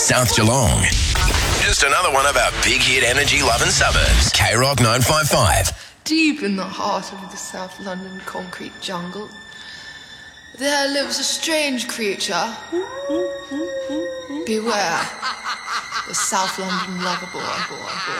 South Geelong. Just another one of our big hit energy loving suburbs. K-Rock 955. Deep in the heart of the South London concrete jungle, there lives a strange creature. Beware, the South London lover boy.